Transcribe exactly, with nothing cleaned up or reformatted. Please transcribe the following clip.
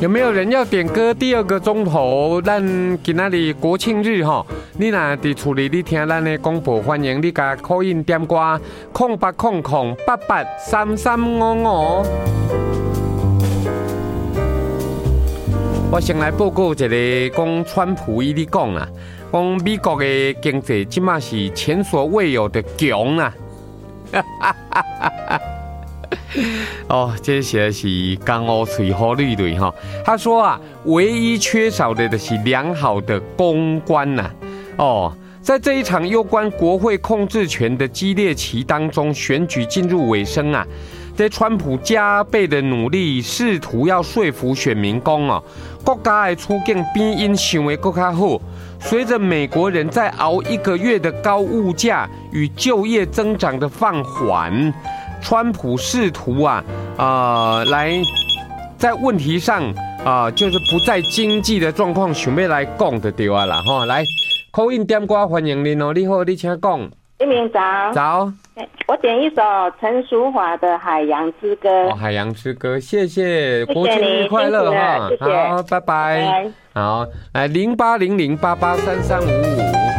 有没有人要点歌？第二个钟头，咱今仔日国庆日吼，你若伫厝里你听咱的广播，欢迎你甲call in点歌，空八空空八八三三五五。我先来报告一个，讲川普伊咧讲啊，讲美国的经济即马是前所未有的强啊！哦，这些是江湖吹好绿绿哈。他说啊，唯一缺少的就是良好的公关呐、啊。哦，在这一场攸关国会控制权的激烈期当中，选举进入尾声啊。在川普加倍的努力，试图要说服选民讲哦，国家的处境比因想的更加好。随着美国人在熬一个月的高物价与就业增长的放缓，川普试图啊，呃，来在问题上啊、呃，就是不在经济的状况，想要来讲就对啊啦哈。来 ，call in 点歌欢迎您哦，你好，你请讲。 一鸣早。 早。 我点一首陈淑桦的《海洋之歌》。 哦，海洋之歌，谢谢，国庆日快乐哈！好，拜拜。好，来零八零零八八三三五五。